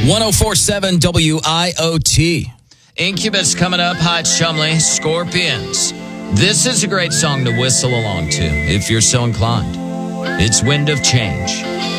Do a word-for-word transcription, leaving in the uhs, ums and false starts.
one oh four point seven W I O T. Incubus coming up, Hot Chumley, Scorpions. This is a great song to whistle along to if you're so inclined. It's Wind of Change.